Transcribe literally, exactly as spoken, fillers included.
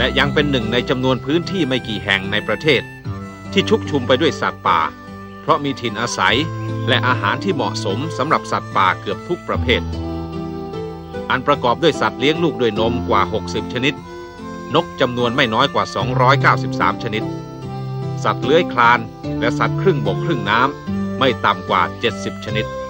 และยังเป็นหนึ่งในจำนวนพื้นที่ไม่กี่แห่งในประเทศที่ชุกชุมไปด้วยสัตว์ป่าเพราะมีถิ่นอาศัยและอาหารที่เหมาะสมสำหรับสัตว์ป่าเกือบทุกประเภทอันประกอบด้วยสัตว์เลี้ยงลูกด้วยนมกว่าหกสิบชนิดนกจำนวนไม่น้อยกว่าสองร้อยเก้าสิบสามชนิดสัตว์เลื้อยคลานและสัตว์ครึ่งบกครึ่งน้ำไม่ต่ำกว่าเจ็ดสิบชนิด